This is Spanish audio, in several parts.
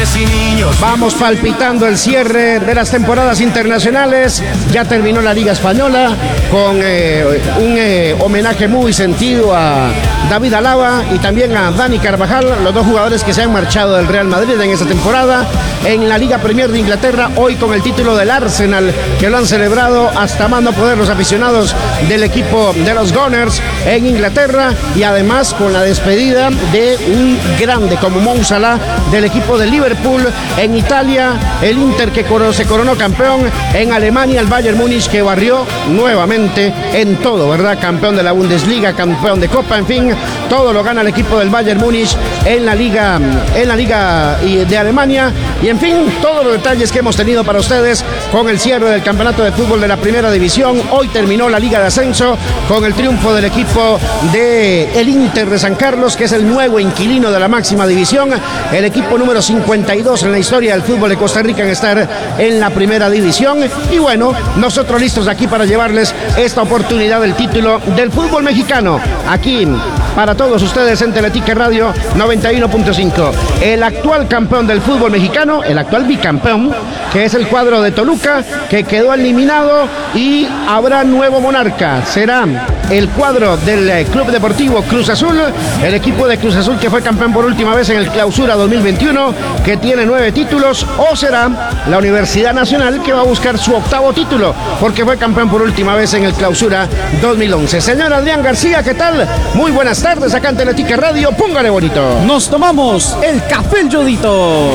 mujeres y niños. Vamos palpitando el cierre de las temporadas internacionales. Ya terminó la Liga Española con un homenaje muy sentido a David Alaba y también a Dani Carvajal, los dos jugadores que se han marchado del Real Madrid en esta temporada. En la Liga Premier de Inglaterra, hoy con el título del Arsenal, que lo han celebrado hasta más no poder los aficionados del equipo de los Gunners en Inglaterra, y además con la despedida de un grande como Mo Salah del equipo de Liverpool. En Italia, el Inter que se coronó campeón. En Alemania, el Bayern Múnich que barrió nuevamente en todo, ¿verdad? Campeón de la Bundesliga, campeón de Copa, en fin, todo lo gana el equipo del Bayern Múnich en la Liga de Alemania. Y en fin, todos los detalles que hemos tenido para ustedes con el cierre del campeonato de fútbol de la Primera División. Hoy terminó la Liga de Ascenso con el triunfo del equipo del Inter de San Carlos, que es el nuevo inquilino de la máxima división, el equipo número 52 en la historia del fútbol de Costa Rica en estar en la Primera División. Y bueno, nosotros listos aquí para llevarles esta oportunidad del título del fútbol mexicano, aquí para todos ustedes en Teletica Radio 91.5. El actual campeón del fútbol mexicano, el actual bicampeón, que es el cuadro de Toluca, que quedó eliminado, y habrá nuevo monarca. Será el cuadro del Club Deportivo Cruz Azul, el equipo de Cruz Azul que fue campeón por última vez en el Clausura 2021, que tiene 9 títulos, o será la Universidad Nacional, que va a buscar su 8º título, porque fue campeón por última vez en el Clausura 2011. Señor Adrián García, ¿qué tal? Muy buenas tardes acá en Teletica Radio. Póngale bonito. Nos tomamos el café El Yodito.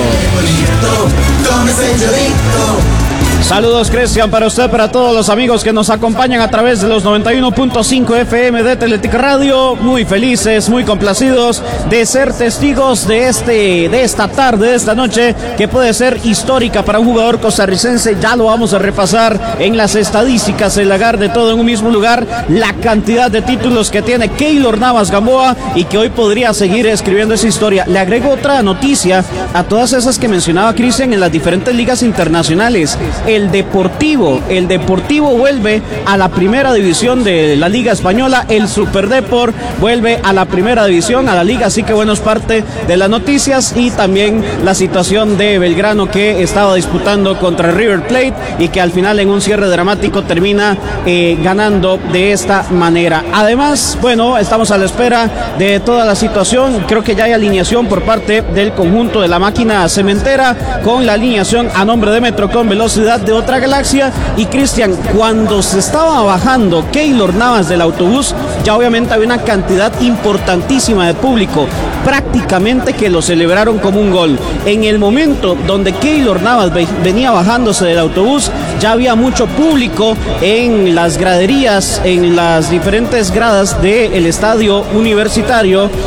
Saludos, Cristian, para usted, para todos los amigos que nos acompañan a través de los 91.5 FM de Teletica Radio. Muy felices, muy complacidos de ser testigos de esta tarde, de esta noche, que puede ser histórica para un jugador costarricense. Ya lo vamos a repasar en las estadísticas, el lagar de todo en un mismo lugar, la cantidad de títulos que tiene Keylor Navas Gamboa y que hoy podría seguir escribiendo esa historia. Le agrego otra noticia a todas esas que mencionaba Cristian en las diferentes ligas internacionales. El Deportivo vuelve a la Primera División de la Liga Española. El Superdeport vuelve a la Primera División, a la Liga, así que bueno, es parte de las noticias. Y también la situación de Belgrano, que estaba disputando contra River Plate y que al final en un cierre dramático termina ganando de esta manera. Además, bueno, estamos a la espera de toda la situación. Creo que ya hay alineación por parte del conjunto de la máquina cementera, con la alineación a nombre de Metro con velocidad de otra galaxia. Y Cristian, cuando se estaba bajando Keylor Navas del autobús, ya obviamente había una cantidad importantísima de público, prácticamente que lo celebraron como un gol. En el momento donde Keylor Navas venía bajándose del autobús, ya había mucho público en las graderías, en las diferentes gradas del estadio universitario.